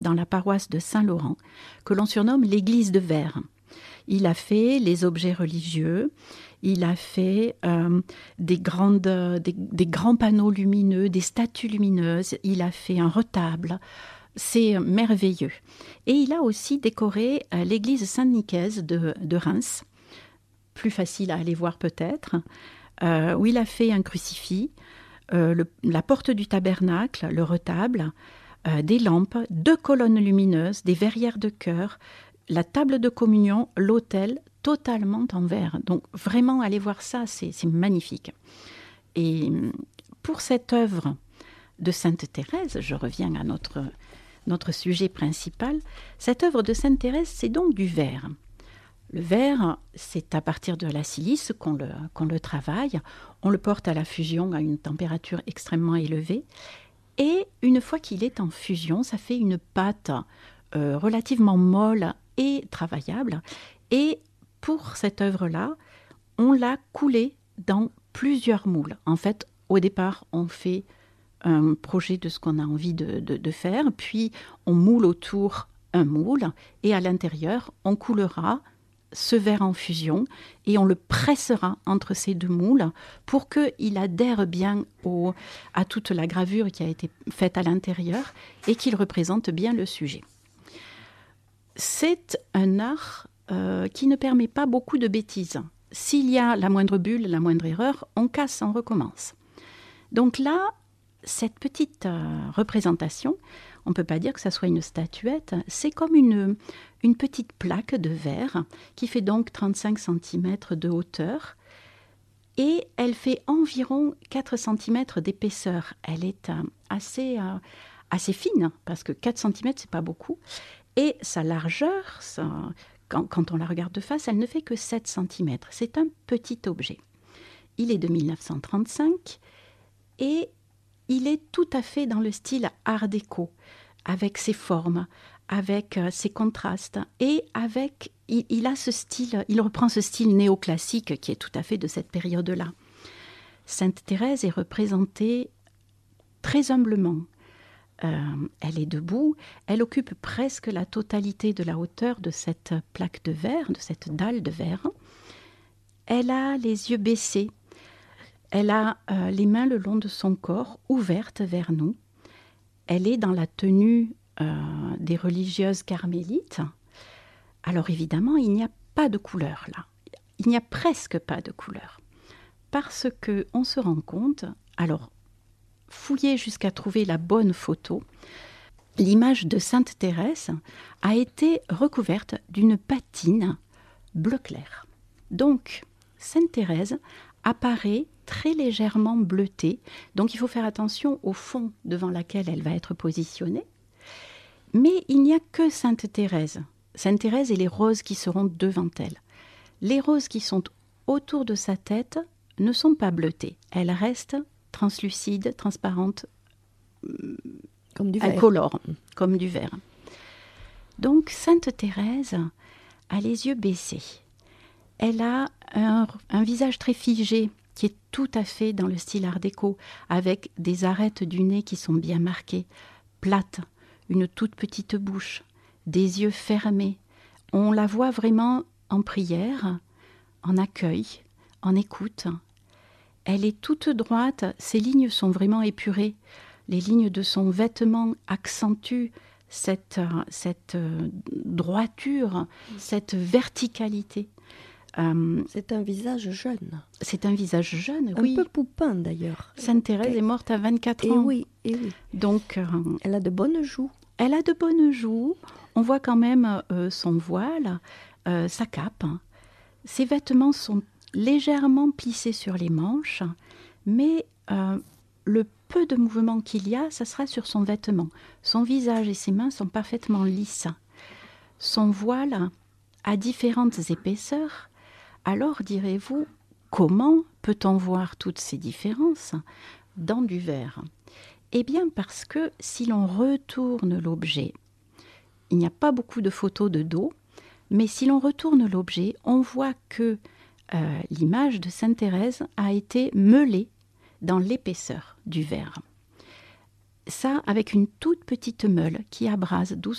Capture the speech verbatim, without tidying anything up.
dans la paroisse de Saint-Laurent, que l'on surnomme l'église de verre. Il a fait les objets religieux, il a fait euh, des, grandes, des, des grands panneaux lumineux, des statues lumineuses, il a fait un retable. C'est merveilleux. Et il a aussi décoré euh, l'église Saint-Nicaise de, de Reims, plus facile à aller voir peut-être, euh, où il a fait un crucifix, euh, le, la porte du tabernacle, le retable, euh, des lampes, deux colonnes lumineuses, des verrières de chœur, la table de communion, l'autel, totalement en verre. Donc vraiment, allez voir ça, c'est, c'est magnifique. Et pour cette œuvre de Sainte Thérèse, je reviens à notre, notre sujet principal, cette œuvre de Sainte Thérèse, c'est donc du verre. Le verre, c'est à partir de la silice qu'on le, qu'on le travaille. On le porte à la fusion à une température extrêmement élevée. Et une fois qu'il est en fusion, ça fait une pâte euh, relativement molle et travaillable. Et pour cette œuvre-là, on l'a coulée dans plusieurs moules. En fait, au départ, on fait un projet de ce qu'on a envie de, de, de faire, puis on moule autour un moule, et à l'intérieur, on coulera ce verre en fusion et on le pressera entre ces deux moules pour qu'il adhère bien au, à toute la gravure qui a été faite à l'intérieur et qu'il représente bien le sujet. C'est un art euh, qui ne permet pas beaucoup de bêtises. S'il y a la moindre bulle, la moindre erreur, on casse, on recommence. Donc là, cette petite euh, représentation, on ne peut pas dire que ça soit une statuette, c'est comme une, une petite plaque de verre qui fait donc trente-cinq centimètres de hauteur et elle fait environ quatre centimètres d'épaisseur. Elle est euh, assez, euh, assez fine parce que quatre centimètres, c'est pas beaucoup. Et sa largeur, ça, quand, quand on la regarde de face, elle ne fait que sept centimètres. C'est un petit objet. Il est de mille neuf cent trente-cinq et il est tout à fait dans le style art déco, avec ses formes, avec euh, ses contrastes, et avec, il, il a ce style, il reprend ce style néoclassique qui est tout à fait de cette période-là. Sainte Thérèse est représentée très humblement. Euh, elle est debout, elle occupe presque la totalité de la hauteur de cette plaque de verre, de cette dalle de verre. Elle a les yeux baissés. Elle a euh, les mains le long de son corps, ouvertes vers nous. Elle est dans la tenue euh, des religieuses carmélites. Alors évidemment, il n'y a pas de couleur là. Il n'y a presque pas de couleur. Parce qu'on se rend compte, alors fouiller jusqu'à trouver la bonne photo, l'image de Sainte Thérèse a été recouverte d'une patine bleu clair. Donc, Sainte Thérèse apparaît très légèrement bleutée, donc il faut faire attention au fond devant laquelle elle va être positionnée. Mais il n'y a que Sainte Thérèse. Sainte Thérèse et les roses qui seront devant elle. Les roses qui sont autour de sa tête ne sont pas bleutées. Elles restent translucides, transparentes, comme du verre. incolores, comme du verre. Donc Sainte Thérèse a les yeux baissés. Elle a un, un visage très figé, qui est tout à fait dans le style art déco, avec des arêtes du nez qui sont bien marquées, plates, une toute petite bouche, des yeux fermés. On la voit vraiment en prière, en accueil, en écoute. Elle est toute droite, ses lignes sont vraiment épurées. Les lignes de son vêtement accentuent cette, cette droiture, cette verticalité. Euh, c'est un visage jeune. C'est un visage jeune, un oui. Un peu poupin d'ailleurs. Sainte Thérèse et... est morte à vingt-quatre et ans. Oui, et oui. Donc, euh, elle a de bonnes joues. Elle a de bonnes joues. On voit quand même euh, son voile, euh, sa cape. Ses vêtements sont légèrement plissés sur les manches, mais euh, le peu de mouvement qu'il y a, ça sera sur son vêtement. Son visage et ses mains sont parfaitement lisses. Son voile a différentes épaisseurs. Alors, direz-vous, comment peut-on voir toutes ces différences dans du verre ? Eh bien, parce que si l'on retourne l'objet, il n'y a pas beaucoup de photos de dos, mais si l'on retourne l'objet, on voit que euh, l'image de Sainte Thérèse a été meulée dans l'épaisseur du verre. ça avec une toute petite meule qui abrase doucement